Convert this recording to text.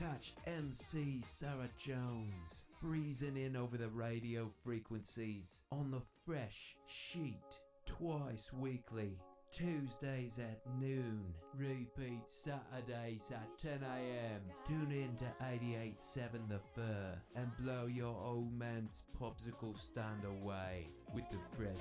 Catch MC Sarah Jones breezing in over the radio frequencies on the Fresh Sheet twice weekly. Tuesdays at noon, repeat Saturdays at 10 a.m. Tune in to 88.7 The Fur and blow your old man's popsicle stand away with the Fresh